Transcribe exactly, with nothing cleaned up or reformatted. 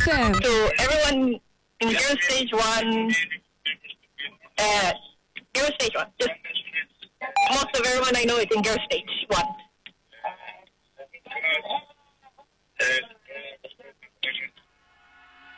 F M. So everyone in girls stage one, uh, girls stage one. Just most of everyone I know is in girls stage.